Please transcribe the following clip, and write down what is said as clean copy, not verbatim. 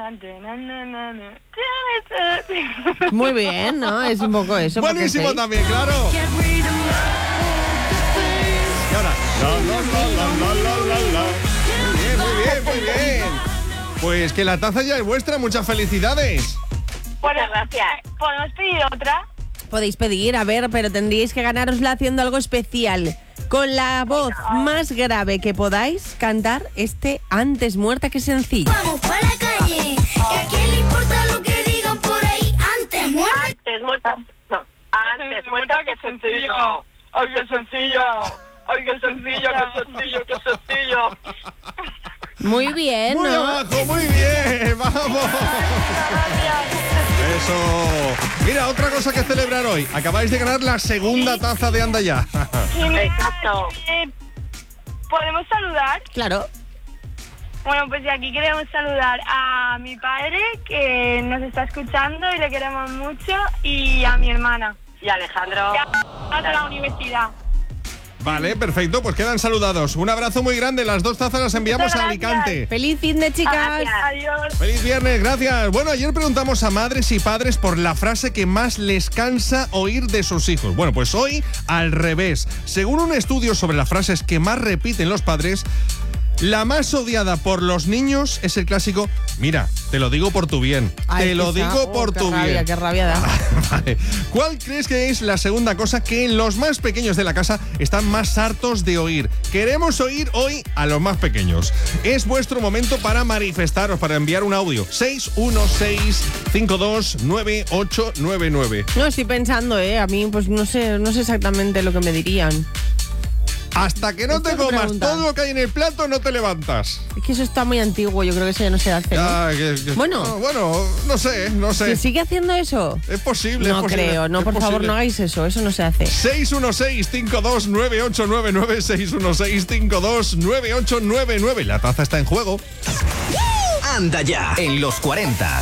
cante. Na, na, na, na. Muy bien, ¿no? Es un poco eso. Buenísimo también, claro. Y ahora. La. Muy bien. Pues que la taza ya es vuestra, muchas felicidades. Bueno, gracias. ¿Podemos pedir otra? Podéis pedir, a ver, pero tendríais que ganárosla haciendo algo especial. Con la voz más grave que podáis cantar este Antes muerta que sencilla. Vamos para la calle, que a quién le importa lo que digan por ahí. Antes muerta. Antes muerta. No. Antes muerta que sencillo. Ay, qué sencillo. Ay, qué sencillo, qué sencillo, qué sencillo. Muy bien, Muy ¿no? abajo, muy bien, vamos. Eso. Mira, otra cosa que celebrar hoy. Acabáis de ganar la segunda taza de Anda Ya. Exacto. ¿Podemos saludar? Claro. Bueno, pues aquí queremos saludar a mi padre, que nos está escuchando y le queremos mucho, y a mi hermana. Y a Alejandro. Y a la universidad. Vale, perfecto, pues quedan saludados. Un abrazo muy grande, las dos tazas las enviamos a Alicante. Feliz fin de chicas. Gracias. Adiós. Feliz viernes, gracias. Bueno, ayer preguntamos a madres y padres por la frase que más les cansa oír de sus hijos. Bueno, pues hoy al revés. Según un estudio sobre las frases que más repiten los padres, la más odiada por los niños es el clásico: mira, te lo digo por tu bien. Ay, Te lo digo por tu bien. Qué rabia da. Vale. ¿Cuál crees que es la segunda cosa que los más pequeños de la casa están más hartos de oír? Queremos oír hoy a los más pequeños. Es vuestro momento para manifestaros, para enviar un audio. 616529899. No, estoy pensando, a mí pues no sé exactamente lo que me dirían. Hasta que no te Esta comas pregunta. todo lo que hay en el plato, no te levantas. Es que eso está muy antiguo, yo creo que eso ya no se hace, ¿no? Ah, Bueno. No sé. ¿Se sigue haciendo eso? Es posible. No es posible, creo, no, es por favor, posible. no hagáis eso no se hace. 616-529899, 616-529899. La taza está en juego. Anda Ya en los 40.